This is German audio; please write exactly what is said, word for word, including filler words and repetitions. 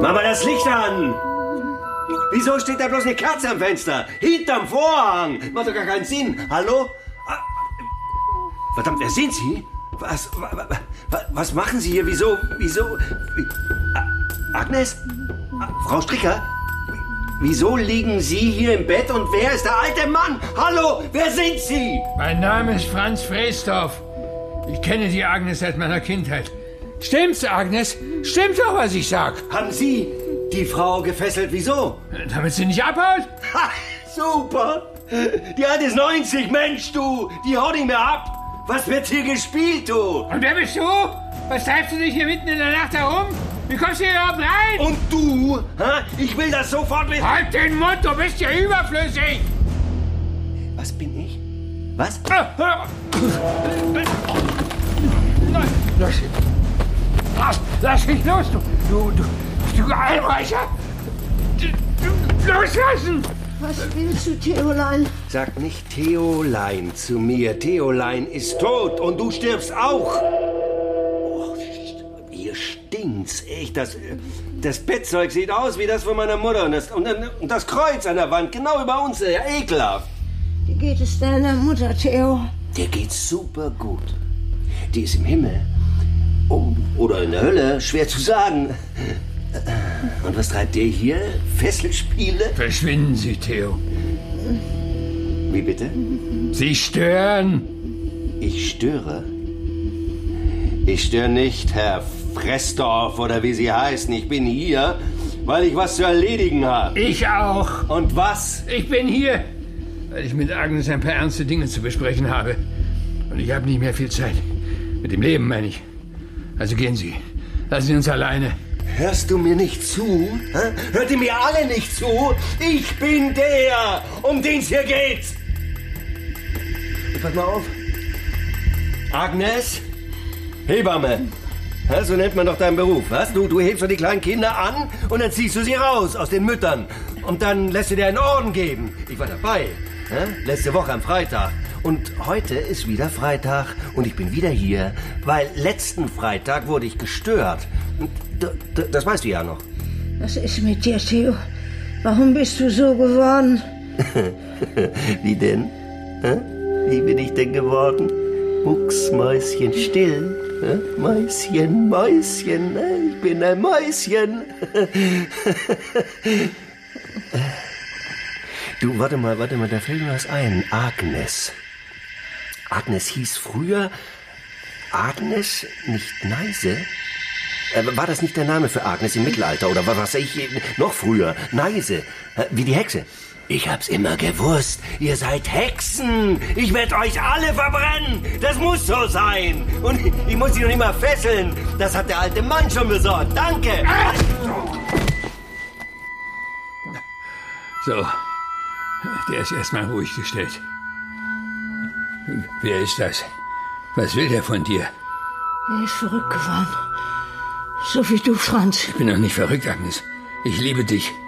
Mach mal das Licht an! Wieso steht da bloß eine Kerze am Fenster? Hinterm Vorhang! Macht doch gar keinen Sinn. Hallo? Ah, verdammt, wer sind Sie? Was, was, was machen Sie hier? Wieso, wieso? Wie, Agnes? Frau Stricker? Wieso liegen Sie hier im Bett und wer ist der alte Mann? Hallo, wer sind Sie? Mein Name ist Franz Frestorf. Ich kenne die Agnes seit meiner Kindheit. Stimmt's, Agnes? Stimmt doch, was ich sag. Haben Sie die Frau gefesselt? Wieso? Damit sie nicht abhaut? Ha, super! Die alte ist neunzig, Mensch, du! Die haut nicht mehr ab! Was wird hier gespielt, du? Und wer bist du? Was treibst du dich hier mitten in der Nacht herum? Wie kommst du hier überhaupt rein? Und du? Ha? Ich will das sofort wissen. Halt den Mund, du bist ja überflüssig! Was bin ich? Was? Nein, lass, lass, lass mich los, du, du, du, du Einbrecher! Loslassen! Was willst du, Theolein? Sag nicht Theolein zu mir. Theolein ist tot und du stirbst auch. Oh, hier stinkt's echt. Das, das Bettzeug sieht aus wie das von meiner Mutter. Und das, und, und das Kreuz an der Wand, genau über uns. Ja, ekelhaft. Wie geht es deiner Mutter, Theo? Der geht's super gut. Die ist im Himmel. Oh, oder in der Hölle, schwer zu sagen. Und was treibt ihr hier? Fesselspiele? Verschwinden Sie, Theo. Wie bitte? Sie stören. Ich störe? Ich störe nicht, Herr Frestorf oder wie Sie heißen. Ich bin hier, weil ich was zu erledigen habe. Ich auch. Und was? Ich bin hier, weil ich mit Agnes ein paar ernste Dinge zu besprechen habe. Und ich habe nicht mehr viel Zeit. Mit dem Leben, meine ich. Also gehen Sie. Lassen Sie uns alleine. Hörst du mir nicht zu? Hä? Hört ihr mir alle nicht zu? Ich bin der, um den es hier geht. Und pass mal auf. Agnes? Hebamme. Ja, so nennt man doch deinen Beruf, was? Du, du hebst doch die kleinen Kinder an und dann ziehst du sie raus aus den Müttern. Und dann lässt du dir einen Orden geben. Ich war dabei. Ja? Letzte Woche am Freitag. Und heute ist wieder Freitag und ich bin wieder hier, weil letzten Freitag wurde ich gestört. D- d- das weißt du ja noch. Was ist mit dir, Theo? Warum bist du so geworden? Wie denn? Hä? Wie bin ich denn geworden? Mucksmäuschen still. Hä? Mäuschen, Mäuschen, ich bin ein Mäuschen. Du, warte mal, warte mal, da fällt mir was ein. Agnes. Agnes hieß früher Agnes, nicht Neise? Äh, war das nicht der Name für Agnes im Mittelalter? Oder was weiß ich, noch früher? Neise, äh, wie die Hexe. Ich hab's immer gewusst. Ihr seid Hexen. Ich werd euch alle verbrennen. Das muss so sein. Und ich muss sie noch nicht mal fesseln. Das hat der alte Mann schon besorgt. Danke. So, der ist erstmal ruhig gestellt. Wer ist das? Was will der von dir? Er ist verrückt geworden. So wie du, Franz. Ich bin doch nicht verrückt, Agnes. Ich liebe dich.